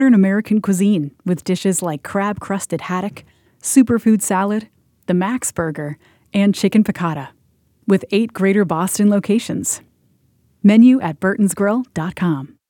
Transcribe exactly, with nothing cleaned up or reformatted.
modern American cuisine with dishes like crab-crusted haddock, superfood salad, the Max Burger, and chicken piccata, with eight Greater Boston locations. Menu at burtons grill dot com.